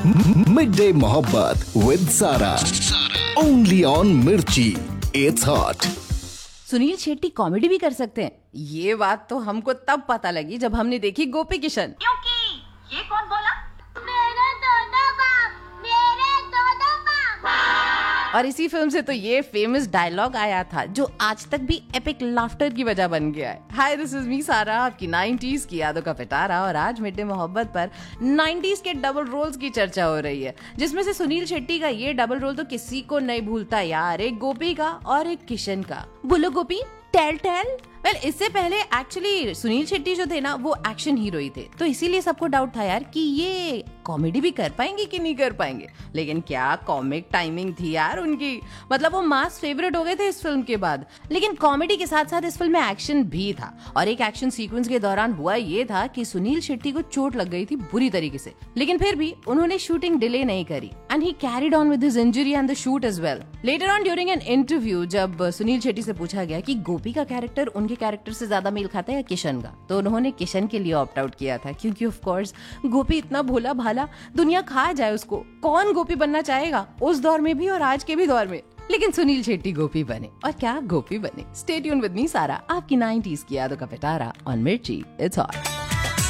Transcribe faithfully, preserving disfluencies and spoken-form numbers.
Mid day मोहब्बत with सारा, only on मिर्ची, it's hot. Sunil Shetty comedy भी कर सकते हैं, ये बात तो हमको तब पता लगी जब हमने देखी गोपी किशन। क्योंकि ये कौन बोला? मेरे दोनों बाप, मेरे दोनों बाप। और इसी फिल्म से तो ये फेमस डायलॉग आया था जो आज तक भी एपिक लाफ्टर की वजह बन गया है। हाय, दिस इज मी सारा, आपकी नाइंटीज़ की यादों का पिटारा। और आज मिड डे मोहब्बत पर नाइंटीज़ के डबल रोल्स की चर्चा हो रही है, जिसमें से सुनील शेट्टी का ये डबल रोल तो किसी को नहीं भूलता यार, एक गोपी का और एक किशन का। बोलो गोपी, टेल टेल। वेल well, इससे पहले एक्चुअली सुनील शेट्टी जो थे ना, वो एक्शन हीरो ही थे, तो इसीलिए सबको डाउट था यार कि ये कॉमेडी भी कर पाएंगे कि नहीं कर पाएंगे। लेकिन क्या कॉमिक टाइमिंग थी यार उनकी, मतलब वो मास फेवरेट हो गए थे इस फिल्म के बाद। लेकिन कॉमेडी के साथ साथ इस फिल्म में एक्शन भी था, और एक एक्शन सीक्वेंस के दौरान हुआ ये था कि सुनील शेट्टी को चोट लग गई थी बुरी तरीके से, लेकिन फिर भी उन्होंने शूटिंग डिले नहीं करी and he carried on with his injury and the shoot as well. Later on during an interview जब सुनील शेट्टी से पूछा गया कि गोपी का कैरेक्टर उनके कैरेक्टर से ज्यादा मेल खाता है या किशन का, तो उन्होंने किशन के लिए ऑप्ट आउट किया था, क्योंकि ऑफ कोर्स गोपी इतना भोला भाला, दुनिया खा जाए उसको, कौन गोपी बनना चाहेगा उस दौर में भी और आज के भी दौर में। लेकिन सुनील शेट्टी गोपी बने, और क्या गोपी बने। स्टे ट्यून्ड विद मी सारा, आपकी नाइंटीज़ की यादों का पिटारा ऑन मिर्ची, इट्स हॉट।